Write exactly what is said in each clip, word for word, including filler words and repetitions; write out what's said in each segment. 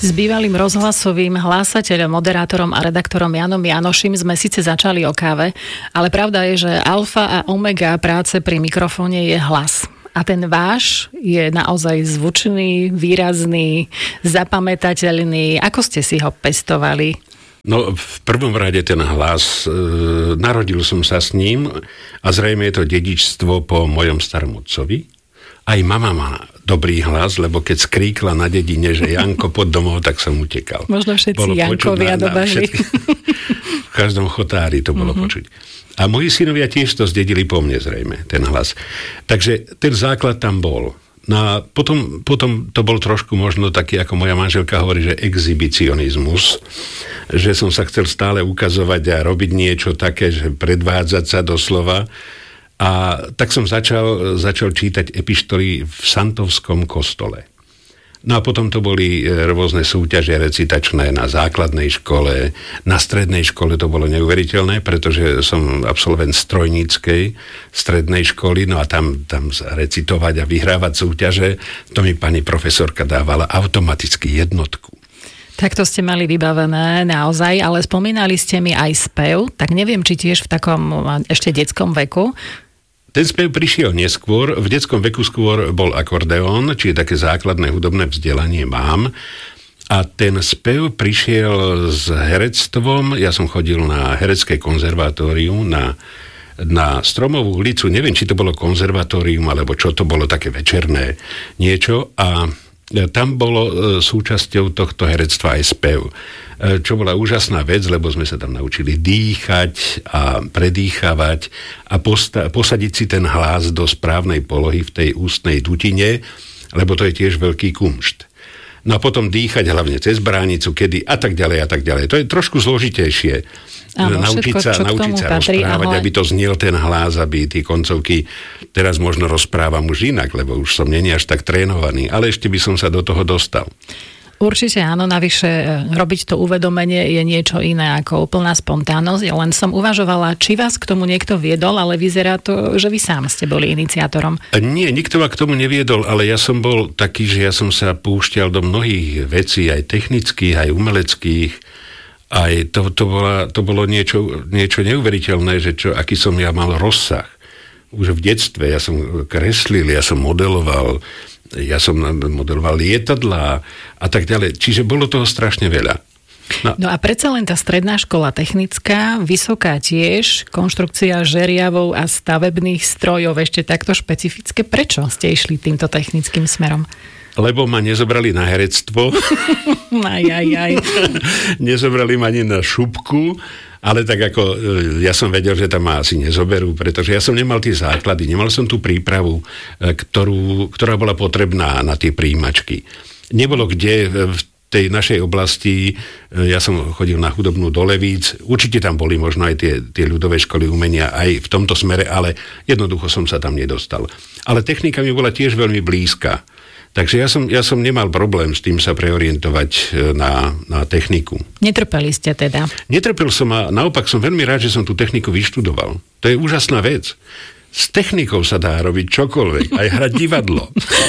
S bývalým rozhlasovým hlásateľom, moderátorom a redaktorom Janom Janoším sme síce začali o káve, ale pravda je, že alfa a omega práce pri mikrofóne je hlas. A ten váš je naozaj zvučný, výrazný, zapamätateľný. Ako ste si ho pestovali? No, v prvom rade ten hlas, e, narodil som sa s ním a zrejme je to dedičstvo po mojom starom otcovi. Aj mama má dobrý hlas, lebo keď skríkla na dedine, že Janko pod domov, tak som utekal. Možno všetci bolo Jankovia dobehli. V každom chotári to bolo mm-hmm. počuť. A moji synovia tiež to zdedili po mne zrejme, ten hlas. Takže ten základ tam bol. No a potom, potom to bol trošku možno taký, ako moja manželka hovorí, že exhibicionizmus, že som sa chcel stále ukazovať a robiť niečo také, že predvádzať sa doslova. A tak som začal, začal čítať epištoly v Santovskom kostole. No a potom to boli rôzne súťaže recitačné na základnej škole, na strednej škole to bolo neuveriteľné, pretože som absolvent strojníckej strednej školy, no a tam, tam recitovať a vyhrávať súťaže, to mi pani profesorka dávala automaticky jednotku. Tak to ste mali vybavené naozaj, ale spomínali ste mi aj spev, tak neviem, či tiež v takom ešte detskom veku. Ten spev prišiel neskôr, v detskom veku skôr bol akordeón, čiže také základné hudobné vzdelanie mám. A ten spev prišiel s herectvom, ja som chodil na herecké konzervatórium, na, na Stromovú ulicu, neviem, či to bolo konzervatórium, alebo čo to bolo, také večerné niečo. A tam bolo súčasťou tohto herectva aj spev, čo bola úžasná vec, lebo sme sa tam naučili dýchať a predýchavať a posta- posadiť si ten hlas do správnej polohy v tej ústnej dutine, lebo to je tiež veľký kumšt. No a potom dýchať hlavne cez bránicu, kedy a tak ďalej a tak ďalej. To je trošku zložitejšie. Áno, naučiť všetko, sa, naučiť sa patrí, rozprávať, ale aby to znel ten hlas, aby tie koncovky, teraz možno rozprávam už inak, lebo už som není až tak trénovaný, ale ešte by som sa do toho dostal. Určite áno, navyše robiť to uvedomenie je niečo iné ako úplná spontánnosť. Len som uvažovala, či vás k tomu niekto viedol, ale vyzerá to, že vy sám ste boli iniciátorom. Nie, nikto ma k tomu neviedol, ale ja som bol taký, že ja som sa púšťal do mnohých vecí, aj technických, aj umeleckých. Aj to, to, bola, to bolo niečo, niečo neuveriteľné, že čo, aký som ja mal rozsah. Už v detstve ja som kreslil, ja som modeloval, ja som modeloval lietadlá a tak ďalej. Čiže bolo toho strašne veľa. No. no a predsa len tá stredná škola technická, vysoká tiež, konštrukcia žeriavov a stavebných strojov ešte takto špecifické. Prečo ste išli týmto technickým smerom? Lebo ma nezobrali na herectvo. aj, aj, aj. Nezobrali ma ani na šupku, ale tak ako ja som vedel, že tam ma asi nezoberú, pretože ja som nemal tie základy, nemal som tú prípravu, ktorú, ktorá bola potrebná na tie príjimačky. Nebolo kde v tej našej oblasti, ja som chodil na hudobnú do Levíc, určite tam boli možno aj tie, tie ľudové školy umenia aj v tomto smere, ale jednoducho som sa tam nedostal. Ale technika mi bola tiež veľmi blízka. Takže ja som, ja som nemal problém s tým sa preorientovať na, na techniku. Netrpeli ste teda? Netrpel som a naopak som veľmi rád, že som tú techniku vyštudoval. To je úžasná vec. S technikou sa dá robiť čokoľvek, aj hrať divadlo.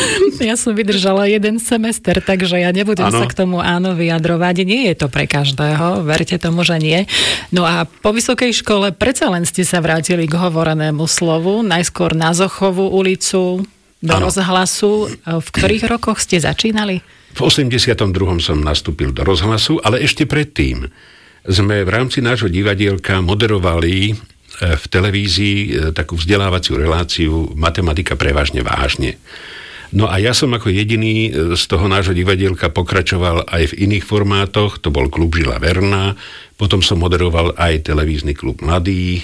Ja som vydržala jeden semester, takže ja nebudem ano. sa k tomu áno vyjadrovať. Nie je to pre každého, verte tomu, že nie. No a po vysokej škole predsa len ste sa vrátili k hovorenému slovu, najskôr na Zochovú ulicu, do ano. rozhlasu. V ktorých rokoch ste začínali? V osemdesiatom druhom som nastúpil do rozhlasu, ale ešte predtým sme v rámci nášho divadielka moderovali v televízii takú vzdelávaciu reláciu Matematika prevažne vážne. No a ja som ako jediný z toho nášho divadielka pokračoval aj v iných formátoch, to bol klub Žila Verna, potom som moderoval aj televízny klub mladých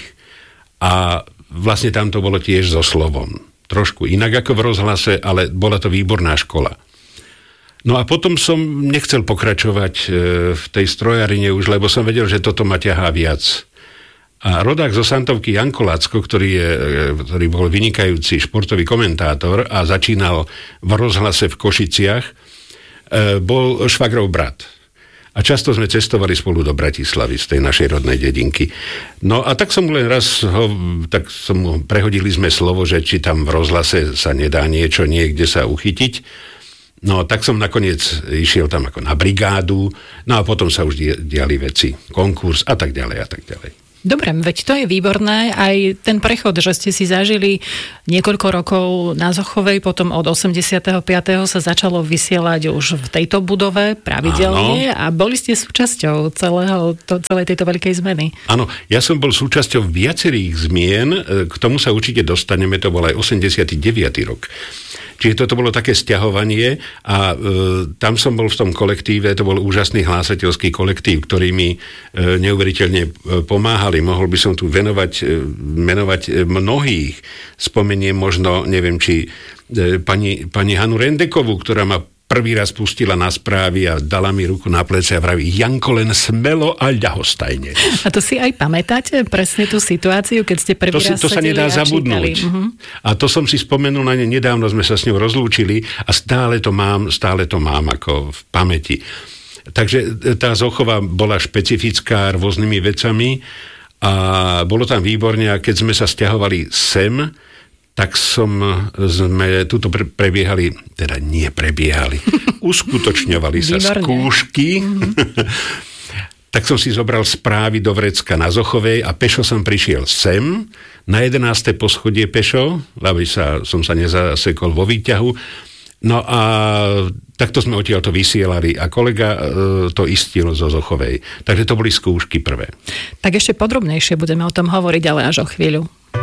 a vlastne tam to bolo tiež so slovom. Trošku inak ako v rozhlase, ale bola to výborná škola. No a potom som nechcel pokračovať v tej strojarine už, lebo som vedel, že toto ma ťahá viac. A rodák zo Santovky Janko Lacko, ktorý, je, ktorý bol vynikajúci športový komentátor a začínal v rozhlase v Košiciach, bol švagrov brat. A často sme cestovali spolu do Bratislavy z tej našej rodnej dedinky. No a tak som len raz ho, tak som mu, prehodili sme slovo, že či tam v rozhlase sa nedá niečo niekde sa uchytiť. No, tak som nakoniec išiel tam ako na brigádu, no a potom sa už diali veci, konkurs a tak ďalej a tak ďalej. Dobre, veď to je výborné. Aj ten prechod, že ste si zažili niekoľko rokov na Zochovej, potom od osemdesiateho piateho sa začalo vysielať už v tejto budove pravidelne. Áno. A boli ste súčasťou celého, to, celej tejto veľkej zmeny. Áno, ja som bol súčasťou viacerých zmien, k tomu sa určite dostaneme, to bol aj osemdesiaty deviaty rok. Čiže toto bolo také sťahovanie a e, tam som bol v tom kolektíve, to bol úžasný hlásateľský kolektív, ktorý mi e, neuveriteľne e, pomáhali. Mohol by som tu venovať, e, menovať e, mnohých. Spomeniem možno, neviem, či e, pani, pani Hanu Rendekovú, ktorá ma prvý raz pustila na správy a dala mi ruku na plece a vraví: Janko, len smelo a ľahostajne. A to si aj pamätáte presne tú situáciu, keď ste prvý to raz to sa nedá zabudnúť. Uh-huh. A to som si spomenul na ne, nedávno sme sa s ňou rozlúčili a stále to mám, stále to mám ako v pamäti. Takže tá Zochova bola špecifická rôznymi vecami a bolo tam výborne, a keď sme sa sťahovali sem, tak som, sme tuto pre, prebiehali, teda nie prebiehali, uskutočňovali sa Výborné. skúšky. Tak som si zobral správy do vrecka na Zochovej a pešo som prišiel sem, na jedenáste poschodie pešo, aby sa, som sa nezasekol vo výťahu. No a takto sme odtiaľ to vysielali a kolega e, to istil zo Zochovej. Takže to boli skúšky prvé. Tak ešte podrobnejšie budeme o tom hovoriť, ale až o chvíľu.